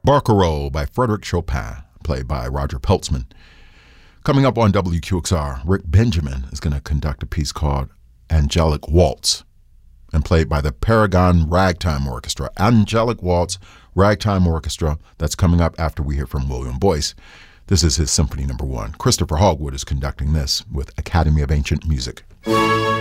Barcarolle by Frédéric Chopin, played by Roger Peltzman. Coming up on WQXR, Rick Benjamin is going to conduct a piece called Angelic Waltz, and played by the Paragon Ragtime Orchestra. Angelic Waltz, Ragtime Orchestra, that's coming up after we hear from William Boyce. This is his Symphony No. 1. Christopher Hogwood is conducting this with Academy of Ancient Music.